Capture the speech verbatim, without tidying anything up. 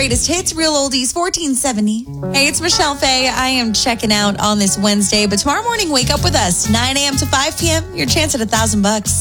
greatest hits, real oldies, fourteen seventy. Hey, it's Michelle Faye. I am checking out on this Wednesday, but tomorrow morning, wake up with us, nine a.m. to five p.m. Your chance at a thousand bucks.